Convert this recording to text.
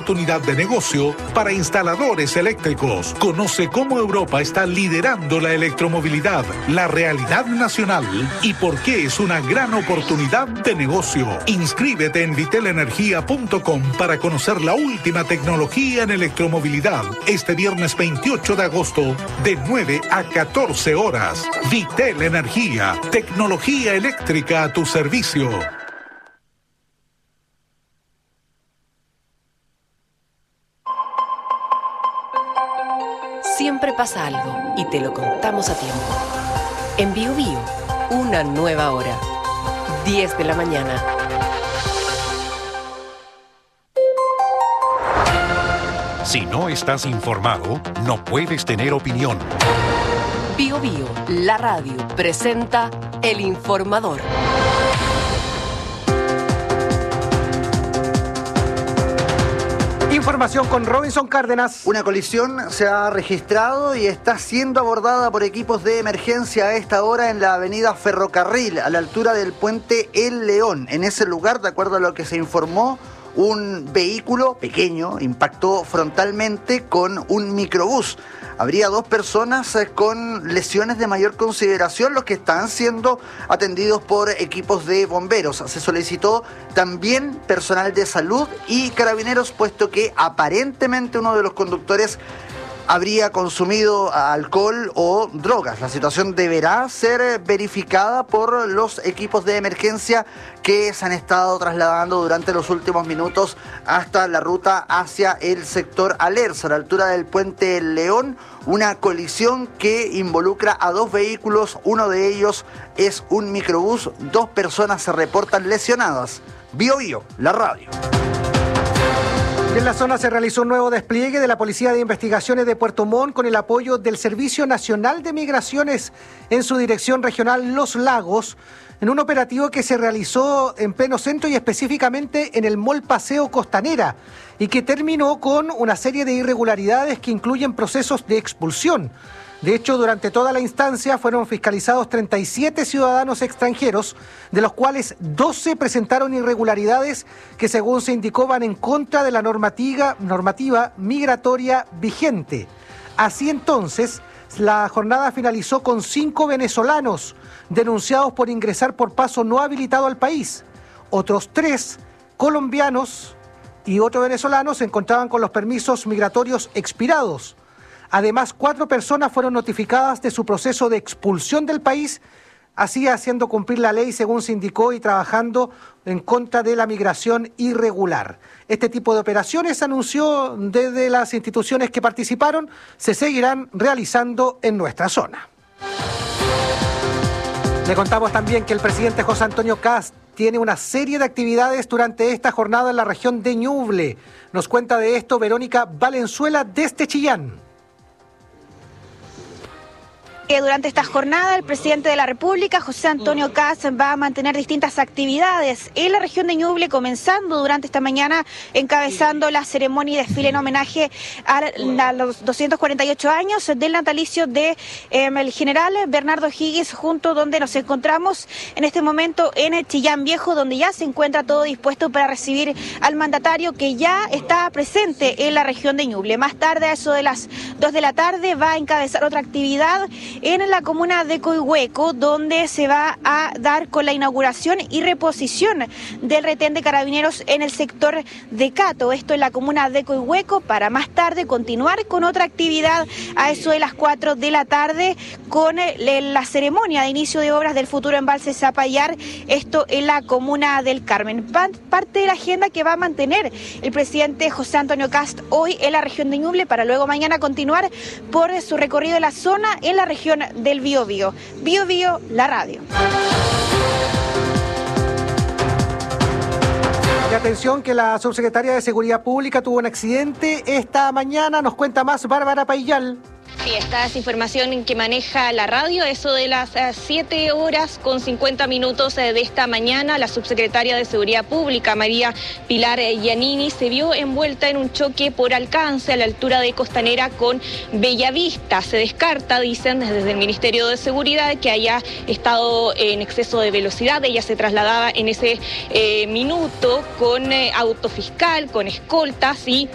oportunidad de negocio para instaladores eléctricos. Conoce cómo Europa está liderando la electromovilidad, la realidad nacional y por qué es una gran oportunidad de negocio. Inscríbete en vitelenergia.com para conocer la última tecnología en electromovilidad este viernes 28 de agosto de 9 a 14 horas. Vitel Energía, tecnología eléctrica a tu servicio. Siempre pasa algo y te lo contamos a tiempo. En Bio Bio, una nueva hora. 10 de la mañana. Si no estás informado, no puedes tener opinión. Bio Bio, la radio, presenta El Informador. Información con Robinson Cárdenas. Una colisión se ha registrado y está siendo abordada por equipos de emergencia a esta hora en la avenida Ferrocarril, a la altura del puente El León. En ese lugar, de acuerdo a lo que se informó, un vehículo pequeño impactó frontalmente con un microbús. Habría 2 personas con lesiones de mayor consideración, los que están siendo atendidos por equipos de bomberos. Se solicitó también personal de salud y carabineros, puesto que aparentemente uno de los conductores habría consumido alcohol o drogas. La situación deberá ser verificada por los equipos de emergencia que se han estado trasladando durante los últimos minutos hasta la ruta hacia el sector Alerce, a la altura del puente El León. Una colisión que involucra a 2 vehículos, uno de ellos es un microbús, 2 personas se reportan lesionadas. Bio Bio, la radio. En la zona se realizó un nuevo despliegue de la Policía de Investigaciones de Puerto Montt con el apoyo del Servicio Nacional de Migraciones en su dirección regional Los Lagos, en un operativo que se realizó en pleno centro y específicamente en el Mall Paseo Costanera y que terminó con una serie de irregularidades que incluyen procesos de expulsión. De hecho, durante toda la instancia fueron fiscalizados 37 ciudadanos extranjeros, de los cuales 12 presentaron irregularidades que, según se indicó, van en contra de la normativa migratoria vigente. Así entonces, la jornada finalizó con 5 venezolanos denunciados por ingresar por paso no habilitado al país. Otros 3 colombianos y otro venezolano se encontraban con los permisos migratorios expirados. Además, 4 personas fueron notificadas de su proceso de expulsión del país, así haciendo cumplir la ley según se indicó y trabajando en contra de la migración irregular. Este tipo de operaciones, anunció desde las instituciones que participaron, se seguirán realizando en nuestra zona. Le contamos también que el presidente José Antonio Kast tiene una serie de actividades durante esta jornada en la región de Ñuble. Nos cuenta de esto Verónica Valenzuela desde Chillán. Durante esta jornada, el presidente de la República, José Antonio Kast, va a mantener distintas actividades en la región de Ñuble, comenzando durante esta mañana, encabezando la ceremonia y desfile en homenaje a los 248 años del natalicio de el general Bernardo Higgins, junto donde nos encontramos en este momento en el Chillán Viejo, donde ya se encuentra todo dispuesto para recibir al mandatario que ya está presente en la región de Ñuble. Más tarde, a eso de las 2 de la tarde, va a encabezar otra actividad en la comuna de Coihueco, donde se va a dar con la inauguración y reposición del retén de carabineros en el sector de Cato, esto en la comuna de Coihueco, para más tarde continuar con otra actividad a eso de las 4 de la tarde con la ceremonia de inicio de obras del futuro embalse Zapallar, esto en la comuna del Carmen. Parte de la agenda que va a mantener el presidente José Antonio Kast hoy en la región de Ñuble, para luego mañana continuar por su recorrido en la zona en la región del Bio Bio. Bio Bio, la radio. Y atención que la subsecretaria de Seguridad Pública tuvo un accidente esta mañana. Nos cuenta más Bárbara Paillal. Sí, esta es información que maneja la radio. Eso de las 7 horas con 50 minutos de esta mañana, la subsecretaria de Seguridad Pública, María Pilar Giannini, se vio envuelta en un choque por alcance a la altura de Costanera con Bellavista. Se descarta, dicen desde el Ministerio de Seguridad, que haya estado en exceso de velocidad. Ella se trasladaba en ese minuto con autofiscal, con escoltas y